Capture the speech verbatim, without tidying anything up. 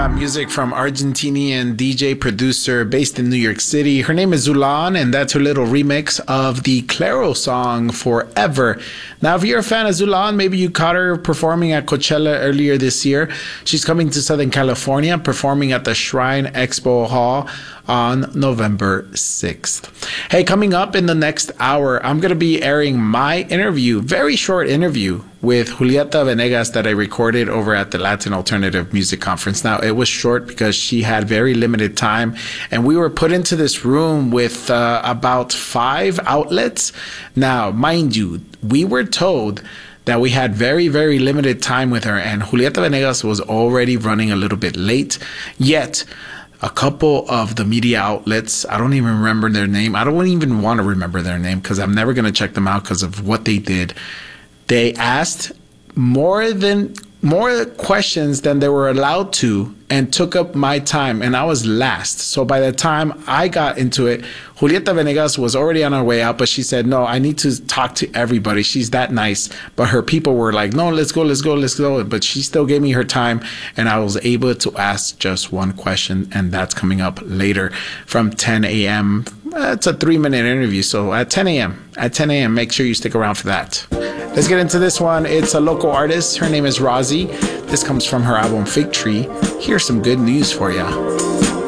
got music from Argentinian D J producer based in New York City. Her name is Zulan, and that's her little remix of the Claro song Forever. Now, if you're a fan of Zulan, maybe you caught her performing at Coachella earlier this year. She's coming to Southern California, performing at the Shrine Expo Hall on November sixth. Hey, coming up in the next hour, I'm going to be airing my interview, very short interview with Julieta Venegas that I recorded over at the Latin Alternative Music Conference. Now, it was short because she had very limited time, and we were put into this room with uh, about five outlets. Now, mind you, we were told that we had very, very limited time with her, and Julieta Venegas was already running a little bit late. Yet, a couple of the media outlets, I don't even remember their name. I don't even want to remember their name because I'm never going to check them out because of what they did. They asked more than more questions than they were allowed to and took up my time, and I was last. So by the time I got into it, Julieta Venegas was already on her way out, but she said, no, I need to talk to everybody. She's that nice. But her people were like, no, let's go, let's go, let's go. But she still gave me her time, and I was able to ask just one question, and that's coming up later from ten a.m. It's a three-minute interview, so at ten a.m., at ten a.m., make sure you stick around for that. Let's get into this one. It's a local artist. Her name is Rozzy. This comes from her album Fig Tree. Here's some good news for you.